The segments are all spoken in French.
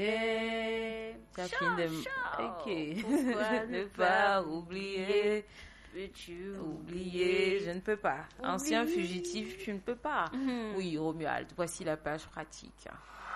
oublier. Ok. Pourquoi Ne pas oublier. Peux-tu Oublier, je ne peux pas. Oublier. Ancien fugitif, tu ne peux pas. Oui, Romuald, voici la page pratique.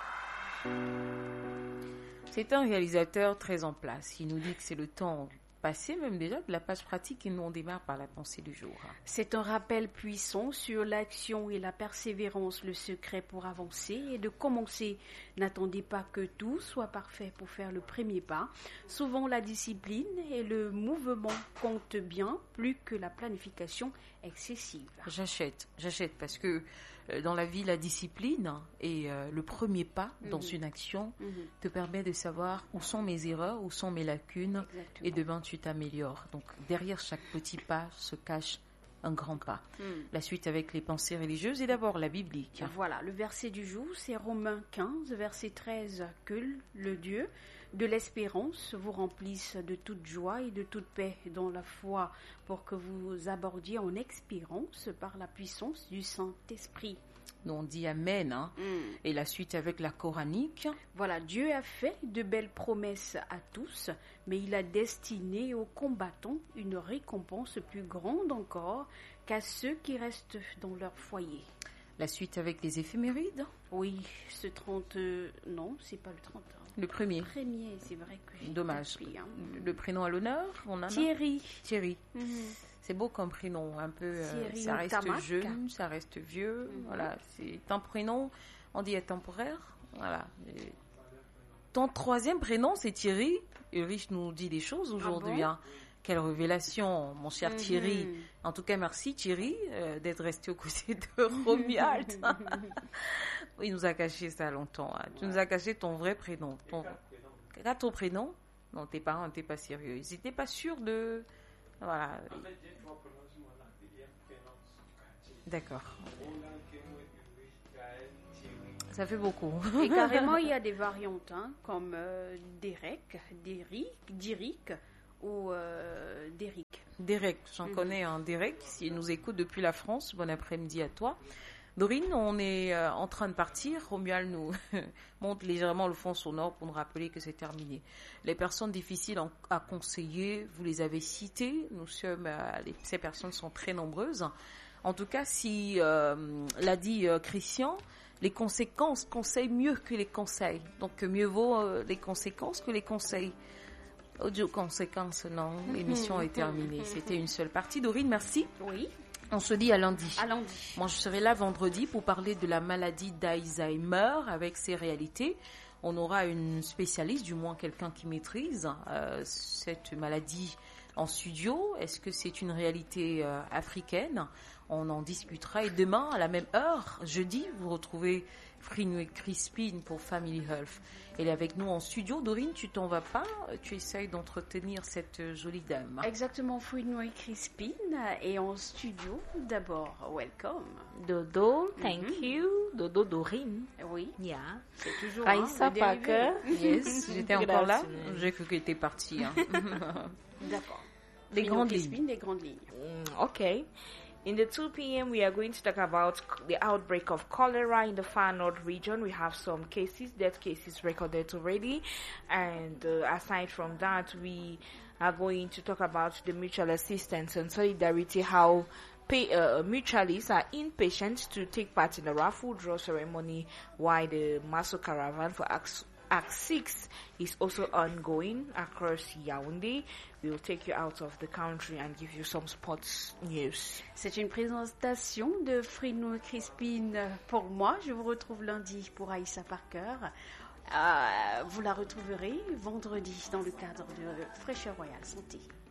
C'est un réalisateur très en place. Il nous dit que c'est le temps passé, même déjà, de la page pratique, et nous on démarre par la pensée du jour. C'est un rappel puissant sur l'action et la persévérance, le secret pour avancer et de commencer. N'attendez pas que tout soit parfait pour faire le premier pas. Souvent, la discipline et le mouvement comptent bien plus que la planification excessive. J'achète parce que dans la vie, la discipline et le premier pas dans une action te permet de savoir où sont mes erreurs, où sont mes lacunes. Exactement. Et demain tu t'améliores. Donc derrière chaque petit pas se cache un grand pas. La suite avec les pensées religieuses et d'abord la biblique. Voilà, le verset du jour, c'est Romains 15, verset 13. Que le Dieu de l'espérance vous remplisse de toute joie et de toute paix dans la foi pour que vous abordiez en espérance par la puissance du Saint-Esprit. Nous on dit Amen. Et la suite avec la coranique. Voilà, Dieu a fait de belles promesses à tous, mais il a destiné aux combattants une récompense plus grande encore qu'à ceux qui restent dans leur foyer. La suite avec les éphémérides. Oui, ce 30... non, c'est pas le 30. Le premier. C'est vrai que j'ai Dommage. compris, hein. Le prénom à l'honneur, on en a. Thierry. C'est beau comme prénom, un peu. Thierry Ça reste Ntamak. jeune, ça reste vieux. Voilà, c'est un prénom, on dit intemporaire. Voilà. Et ton troisième prénom, c'est Thierry. Ulrich nous dit des choses aujourd'hui. Ah bon? Quelle révélation, mon cher Thierry. En tout cas, merci Thierry d'être resté aux côtés de Romuald. Il nous a caché ça longtemps. Tu nous as caché ton vrai prénom. Ton prénom, non, tes parents n'étaient pas sérieux. Ils n'étaient pas sûrs de... Voilà. En fait, j'ai trois prénoms sur mon deuxième prénom. D'accord. Roland, Kemo, Ulrich, Gaël, Thierry. Ça fait beaucoup. Et carrément, il y a des variantes, hein, comme Derek, Diric ou Derrick. Derek, j'en connais un Derek, s'il nous écoute depuis la France, bon après-midi à toi. Dorine, on est en train de partir. Romuald nous monte légèrement le fond sonore pour nous rappeler que c'est terminé. Les personnes difficiles à conseiller, vous les avez citées. Ces personnes sont très nombreuses. En tout cas, si l'a dit Christian, les conséquences conseillent mieux que les conseils. Donc mieux vaut les conséquences que les conseils. Audio conséquences, non, l'émission est terminée. C'était une seule partie. Dorine, merci. Oui. On se dit à lundi. À lundi. Moi, je serai là vendredi pour parler de la maladie d'Alzheimer avec ses réalités. On aura une spécialiste, du moins quelqu'un qui maîtrise cette maladie en studio. Est-ce que c'est une réalité africaine? On en discutera. Et demain, à la même heure, jeudi, vous retrouvez Frinoué Crispin pour Family Health. Elle est avec nous en studio. Dorine, tu t'en vas pas? Tu essayes d'entretenir cette jolie dame. Exactement, Frinoué Crispin et en studio. D'abord, welcome. Dodo, thank you. Dodo Dorine. Oui, Yeah. c'est toujours Raissa le dérivé. Parker. Yes, j'étais Good encore là. afternoon. J'ai cru que tu étais partie. Hein. D'accord. Les Frinoué grandes Crispin, lignes. les grandes lignes. Okay. In the 2 p.m., we are going to talk about the outbreak of cholera in the far north region. We have some cases, death cases recorded already. And aside from that, we are going to talk about the mutual assistance and solidarity, how mutualists are impatient to take part in the raffle draw ceremony while the Maso Caravan for Act 6 is also ongoing across Yaoundé. We'll take you out of the country and give you some sports news. C'est une présentation de Frinoué Crispin pour moi. Je vous retrouve lundi pour Aïssa Parker. Vous la retrouverez vendredi dans le cadre de Fraîcheur Royale Santé.